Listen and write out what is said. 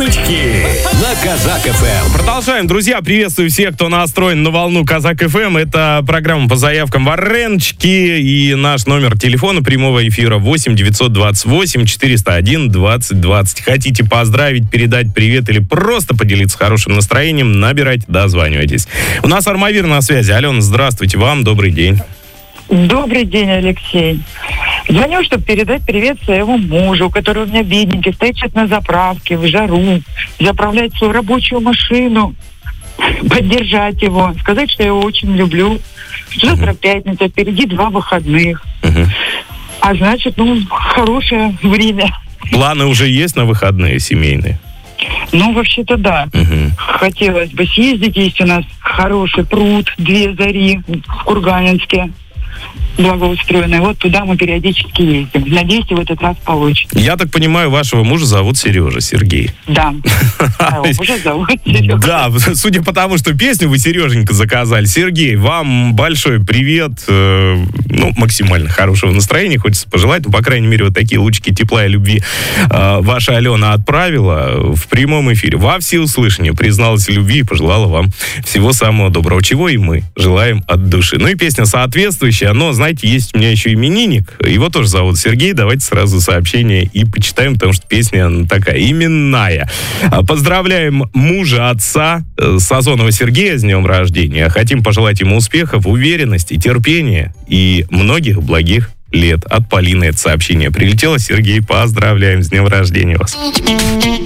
Вареночки на Казак ФМ. Продолжаем, друзья. Приветствую всех, кто настроен на волну Казак ФМ. Это программа по заявкам Вареночки. И наш номер телефона прямого эфира 8 928 401 20 20. Хотите поздравить, передать привет или просто поделиться хорошим настроением, набирайте, дозванивайтесь. У нас Армавир на связи. Алена, здравствуйте вам, добрый день. Добрый день, Алексей. Звоню, чтобы передать привет своему мужу, который у меня бедненький, стоит сейчас на заправке, в жару, заправляет свою рабочую машину, поддержать его, сказать, что я его очень люблю. Завтра пятница, впереди 2 выходных. А значит, хорошее время. Планы уже есть на выходные семейные? Вообще-то да. Хотелось бы съездить. Есть у нас хороший пруд, 2 зари в Курганинске. Благоустроенный. Вот туда мы периодически ездим. Надеюсь, в этот раз получится. Я так понимаю, вашего мужа зовут Сережа, Сергей. Да. Его мужа зовут Сережа. Да, судя по тому, что песню вы, Сереженька, заказали. Сергей, вам большой привет. Максимально хорошего настроения хочется пожелать. По крайней мере, вот такие лучики тепла и любви ваша Алена отправила в прямом эфире. Во всеуслышание призналась в любви и пожелала вам всего самого доброго. Чего и мы желаем от души. И песня соответствующая, но, знаете, есть у меня еще именинник, его тоже зовут Сергей, давайте сразу сообщение и почитаем, потому что песня такая именная. Поздравляем мужа, отца Сазонова Сергея с днем рождения, хотим пожелать ему успехов, уверенности, терпения и многих благих лет. От Полины это сообщение прилетело. Сергей, поздравляем с днем рождения вас.